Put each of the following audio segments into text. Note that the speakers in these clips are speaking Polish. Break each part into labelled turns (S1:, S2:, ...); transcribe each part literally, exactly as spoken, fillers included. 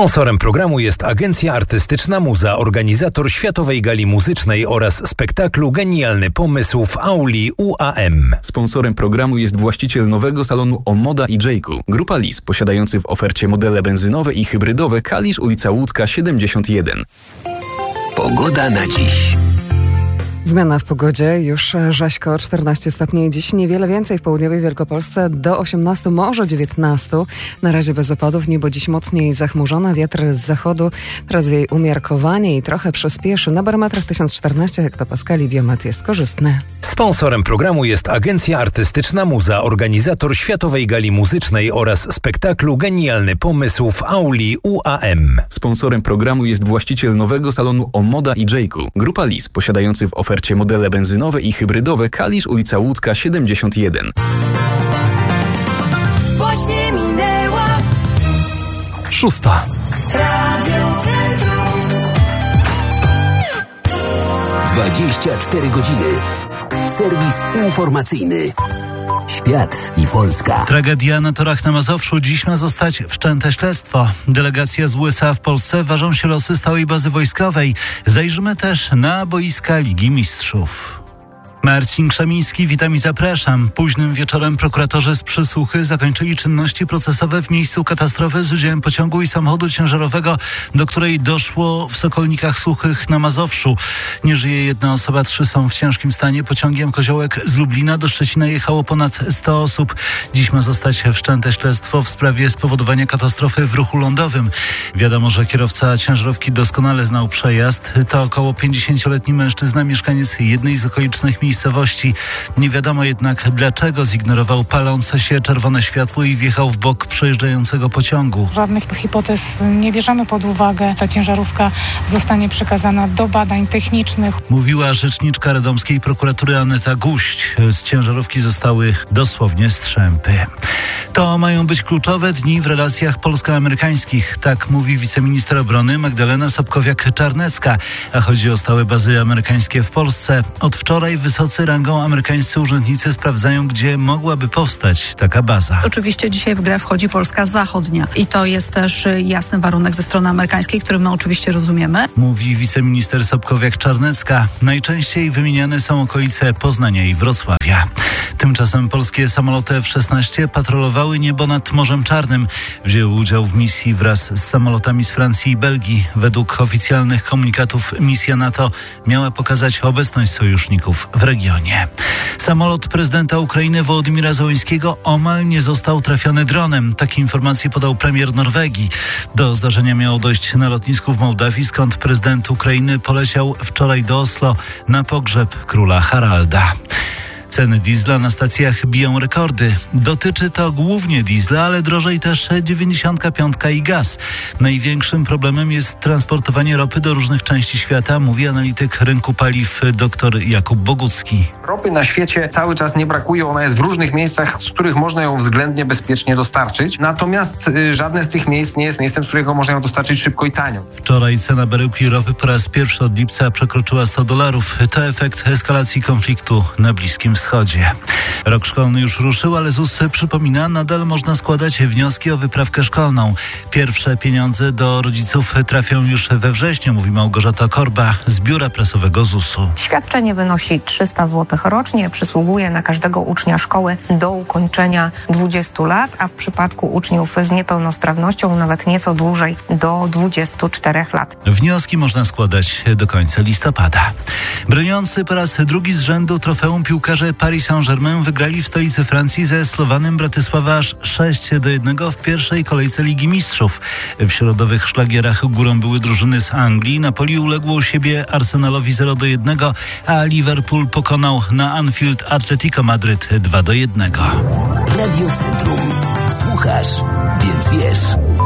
S1: Sponsorem programu jest Agencja Artystyczna Muza, organizator Światowej Gali Muzycznej oraz spektaklu Genialny Pomysł w auli U A M.
S2: Sponsorem programu jest właściciel nowego salonu Omoda i Jayku. Grupa Lis, posiadający w ofercie modele benzynowe i hybrydowe. Kalisz, ulica Łódzka siedemdziesiąt jeden.
S3: Pogoda na dziś.
S4: Zmiana w pogodzie, już rzeźko, czternaście stopni, dziś niewiele więcej w południowej Wielkopolsce, do osiemnastu, może dziewiętnastu. Na razie bez opadów, niebo dziś mocniej zachmurzone, wiatr z zachodu teraz wieje umiarkowanie i trochę przyspieszy. Na barometrach tysiąc czternaście hektopaskali, biometr jest korzystny.
S1: Sponsorem programu jest Agencja Artystyczna Muza, organizator Światowej Gali Muzycznej oraz spektaklu Genialny Pomysł w auli U A M.
S2: Sponsorem programu jest właściciel nowego salonu Omoda i Jayku. Grupa Lis, posiadający w ofercie modele benzynowe i hybrydowe. Kalisz, ulica Łódzka siedemdziesiąt jeden.
S5: Właśnie minęła
S6: szósta.
S5: Radio Centrum.
S3: dwadzieścia cztery godziny. Serwis informacyjny. Świat i Polska.
S6: Tragedia na torach na Mazowszu. Dziś ma zostać wszczęte śledztwo. Delegacja z U S A w Polsce. Ważą się losy stałej bazy wojskowej. Zajrzymy też na boiska Ligi Mistrzów. Marcin Krzemiński, witam i zapraszam. Późnym wieczorem prokuratorzy z Przysłuchy zakończyli czynności procesowe w miejscu katastrofy z udziałem pociągu i samochodu ciężarowego, do której doszło w Sokolnikach Suchych na Mazowszu. Nie żyje jedna osoba, trzy są w ciężkim stanie. Pociągiem Koziołek z Lublina do Szczecina jechało ponad sto osób. Dziś ma zostać wszczęte śledztwo w sprawie spowodowania katastrofy w ruchu lądowym. Wiadomo, że kierowca ciężarówki doskonale znał przejazd. To około pięćdziesięcioletni mężczyzna, mieszkaniec jednej z okolicznych miejsc. Miejscowości. Nie wiadomo jednak, dlaczego zignorował palące się czerwone światło i wjechał w bok przejeżdżającego pociągu.
S7: Żadnych hipotez nie bierzemy pod uwagę. Ta ciężarówka zostanie przekazana do badań technicznych.
S6: Mówiła rzeczniczka radomskiej prokuratury Aneta Guść. Z ciężarówki zostały dosłownie strzępy. To mają być kluczowe dni w relacjach polsko-amerykańskich. Tak mówi wiceminister obrony Magdalena Sobkowiak-Czarnecka. A chodzi o stałe bazy amerykańskie w Polsce. Od wczoraj wysocy rangą amerykańscy urzędnicy sprawdzają, gdzie mogłaby powstać taka baza.
S8: Oczywiście dzisiaj w grę wchodzi Polska Zachodnia i to jest też jasny warunek ze strony amerykańskiej, który my oczywiście rozumiemy.
S6: Mówi wiceminister Sobkowiak-Czarnecka. Najczęściej wymieniane są okolice Poznania i Wrocławia. Tymczasem polskie samoloty F szesnaście patrolowały niebo nad Morzem Czarnym. Wzięły udział w misji wraz z samolotami z Francji i Belgii. Według oficjalnych komunikatów misja NATO miała pokazać obecność sojuszników w regionie. Samolot prezydenta Ukrainy Wołodymyra Zełenskiego omal nie został trafiony dronem. Takie informacje podał premier Norwegii. Do zdarzenia miało dojść na lotnisku w Mołdawii, skąd prezydent Ukrainy poleciał wczoraj do Oslo na pogrzeb króla Haralda. Ceny diesla na stacjach biją rekordy. Dotyczy to głównie diesla, ale drożej też dziewięćdziesiątka pięć i gaz. Największym problemem jest transportowanie ropy do różnych części świata, mówi analityk rynku paliw dr Jakub Bogucki.
S9: Ropy na świecie cały czas nie brakuje, ona jest w różnych miejscach, z których można ją względnie bezpiecznie dostarczyć. Natomiast y, żadne z tych miejsc nie jest miejscem, z którego można ją dostarczyć szybko i tanio.
S6: Wczoraj cena baryłki ropy po raz pierwszy od lipca przekroczyła sto dolarów. To efekt eskalacji konfliktu na Bliskim Wschodzie. Rok szkolny już ruszył, ale ZUS przypomina, nadal można składać wnioski o wyprawkę szkolną. Pierwsze pieniądze do rodziców trafią już we wrześniu, mówi Małgorzata Korba z biura prasowego zusu.
S10: Świadczenie wynosi trzysta złotych rocznie, przysługuje na każdego ucznia szkoły do ukończenia dwudziestu lat, a w przypadku uczniów z niepełnosprawnością nawet nieco dłużej, do dwudziestu czterech lat.
S6: Wnioski można składać do końca listopada. Broniący po raz drugi z rzędu trofeum piłkarze Paris Saint-Germain wygrali w stolicy Francji ze Slowanem Bratysława aż sześć do jednego w pierwszej kolejce Ligi Mistrzów. W środowych szlagierach górą były drużyny z Anglii. Napoli uległo u siebie Arsenalowi zero do jednego, a Liverpool pokonał na Anfield Atletico Madryt dwa do jednego.
S3: Radio Centrum. Słuchasz, więc wiesz.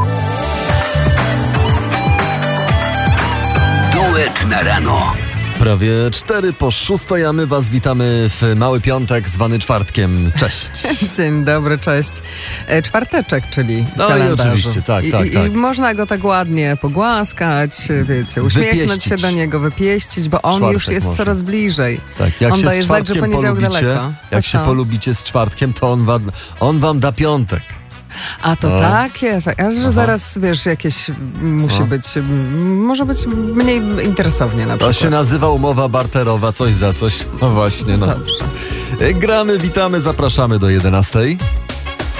S3: Duet na rano.
S11: Prawie cztery po szóstej, a my was witamy w Mały Piątek, zwany czwartkiem. Cześć.
S4: Dzień dobry, cześć. Czwarteczek, czyli w
S11: No
S4: kalendarzu.
S11: i oczywiście, tak,
S4: I,
S11: tak,
S4: i,
S11: tak.
S4: I można go tak ładnie pogłaskać, wiecie, uśmiechnąć
S11: Wypieścić.
S4: się do niego, wypieścić, bo on
S11: Czwartek
S4: już jest
S11: można.
S4: coraz bliżej.
S11: Tak, jak
S4: on
S11: się
S4: daje
S11: z
S4: znak, że
S11: czwartkiem
S4: poniedziałek
S11: polubicie,
S4: daleko.
S11: jak
S4: To
S11: się
S4: co?
S11: polubicie z czwartkiem, to on wam, on wam da piątek.
S4: A to
S11: No.
S4: takie efekty. A że
S11: Aha.
S4: zaraz, wiesz, jakieś musi
S11: No.
S4: być, m, może być mniej interesownie na
S11: To
S4: przykład.
S11: się nazywa umowa barterowa, coś za coś. No właśnie, no.
S4: Dobrze.
S11: Gramy, witamy, zapraszamy do jedenastej.